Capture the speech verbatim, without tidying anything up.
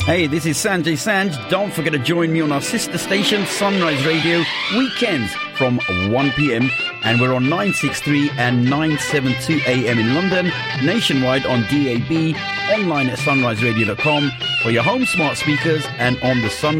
Hey, this is Sanjay Sanj. Don't forget to join me on our sister station, Sunrise Radio, weekends from one p.m. And we're on nine sixty-three and nine seventy-two A M in London, nationwide on D A B, online at sunrise radio dot com for your home smart speakers and on the Sunrise